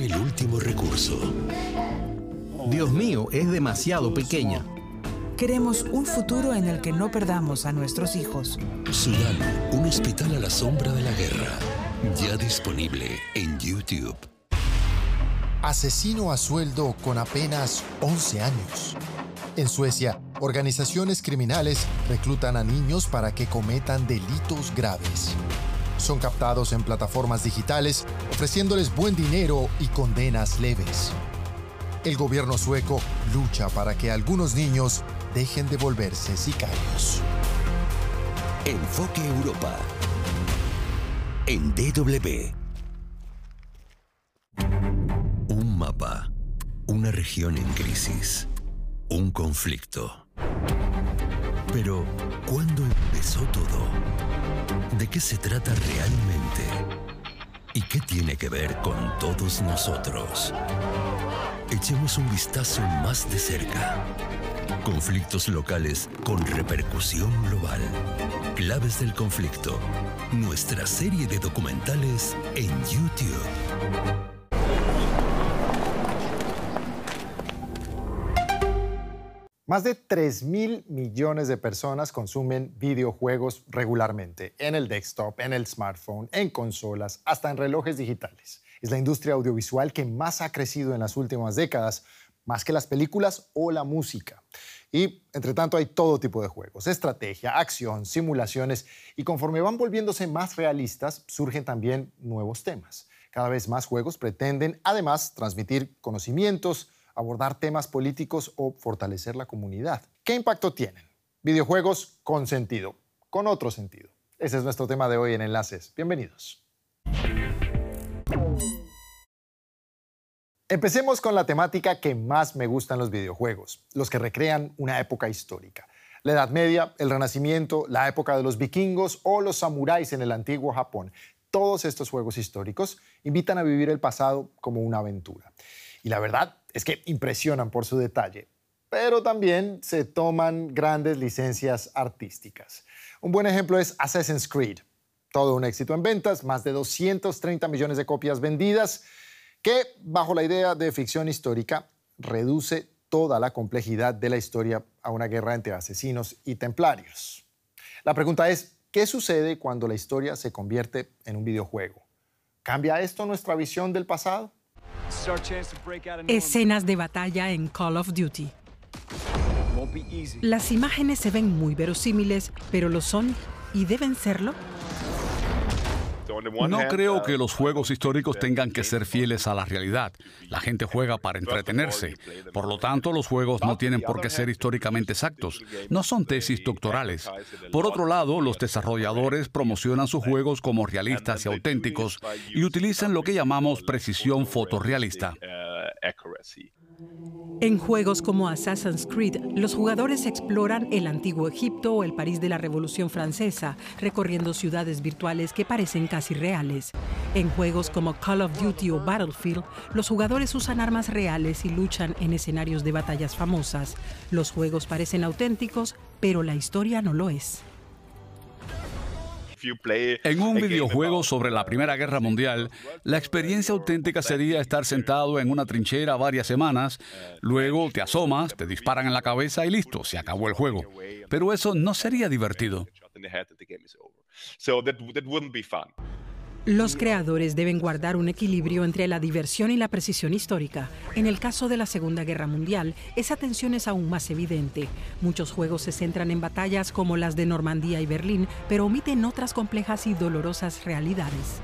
el último recurso. Dios mío, es demasiado pequeña. Queremos un futuro en el que no perdamos a nuestros hijos. Sudán, un hospital a la sombra de la guerra. Ya disponible en YouTube. Asesino a sueldo con apenas 11 años. En Suecia, organizaciones criminales reclutan a niños para que cometan delitos graves. Son captados en plataformas digitales, ofreciéndoles buen dinero y condenas leves. El gobierno sueco lucha para que algunos niños dejen de volverse sicarios. Enfoque Europa. En DW. Un mapa. Una región en crisis. Un conflicto. Pero, ¿cuándo empezó todo? ¿De qué se trata realmente? ¿Y qué tiene que ver con todos nosotros? Echemos un vistazo más de cerca. Conflictos locales con repercusión global. Claves del conflicto. Nuestra serie de documentales en YouTube. Más de 3.000 millones de personas consumen videojuegos regularmente, en el desktop, en el smartphone, en consolas, hasta en relojes digitales. Es la industria audiovisual que más ha crecido en las últimas décadas, más que las películas o la música. Y, entre tanto, hay todo tipo de juegos: estrategia, acción, simulaciones, y conforme van volviéndose más realistas, surgen también nuevos temas. Cada vez más juegos pretenden, además, transmitir conocimientos, abordar temas políticos o fortalecer la comunidad. ¿Qué impacto tienen? Videojuegos con sentido, con otro sentido. Ese es nuestro tema de hoy en Enlaces. Bienvenidos. Empecemos con la temática que más me gusta en los videojuegos, los que recrean una época histórica. La Edad Media, el Renacimiento, la época de los vikingos o los samuráis en el antiguo Japón. Todos estos juegos históricos invitan a vivir el pasado como una aventura. Y la verdad es que impresionan por su detalle, pero también se toman grandes licencias artísticas. Un buen ejemplo es Assassin's Creed. Todo un éxito en ventas, más de 230 millones de copias vendidas, que, bajo la idea de ficción histórica, reduce toda la complejidad de la historia a una guerra entre asesinos y templarios. La pregunta es, ¿qué sucede cuando la historia se convierte en un videojuego? ¿Cambia esto nuestra visión del pasado? Escenas de batalla en Call of Duty. Las imágenes se ven muy verosímiles, pero ¿lo son y deben serlo? No creo que los juegos históricos tengan que ser fieles a la realidad. La gente juega para entretenerse. Por lo tanto, los juegos no tienen por qué ser históricamente exactos. No son tesis doctorales. Por otro lado, los desarrolladores promocionan sus juegos como realistas y auténticos y utilizan lo que llamamos precisión fotorrealista. En juegos como Assassin's Creed, los jugadores exploran el antiguo Egipto o el París de la Revolución Francesa, recorriendo ciudades virtuales que parecen casi reales. En juegos como Call of Duty o Battlefield, los jugadores usan armas reales y luchan en escenarios de batallas famosas. Los juegos parecen auténticos, pero la historia no lo es. En un videojuego sobre la Primera Guerra Mundial, la experiencia auténtica sería estar sentado en una trinchera varias semanas, luego te asomas, te disparan en la cabeza y listo, se acabó el juego. Pero eso no sería divertido. Los creadores deben guardar un equilibrio entre la diversión y la precisión histórica. En el caso de la Segunda Guerra Mundial, esa tensión es aún más evidente. Muchos juegos se centran en batallas como las de Normandía y Berlín, pero omiten otras complejas y dolorosas realidades.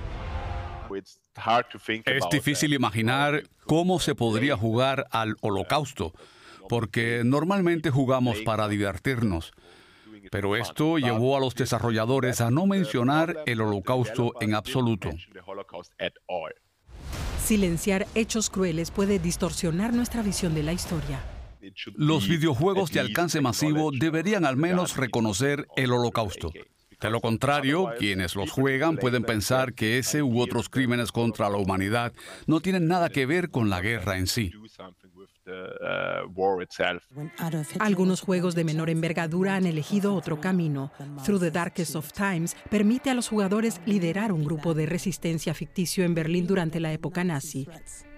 Es difícil imaginar cómo se podría jugar al Holocausto, porque normalmente jugamos para divertirnos. Pero esto llevó a los desarrolladores a no mencionar el Holocausto en absoluto. Silenciar hechos crueles puede distorsionar nuestra visión de la historia. Los videojuegos de alcance masivo deberían al menos reconocer el Holocausto. De lo contrario, quienes los juegan pueden pensar que ese u otros crímenes contra la humanidad no tienen nada que ver con la guerra en sí. Algunos juegos de menor envergadura han elegido otro camino. Through the Darkest of Times permite a los jugadores liderar un grupo de resistencia ficticio en Berlín durante la época nazi.